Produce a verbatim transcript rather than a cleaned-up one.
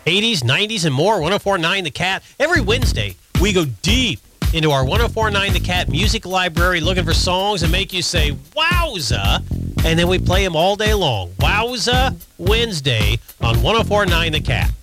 eighties, nineties, and more. one oh four point nine The Cat. Every Wednesday, we go deep into our one oh four point nine The Cat music library looking for songs that make you say, wowza, and then we play them all day long. Wowza Wednesday on one oh four point nine The Cat.